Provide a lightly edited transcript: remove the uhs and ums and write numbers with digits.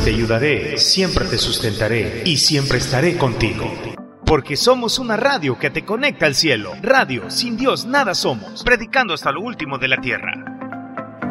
te ayudaré, siempre te sustentaré y siempre estaré contigo. Porque somos una radio que te conecta al cielo. Radio, sin Dios nada somos, predicando hasta lo último de la tierra.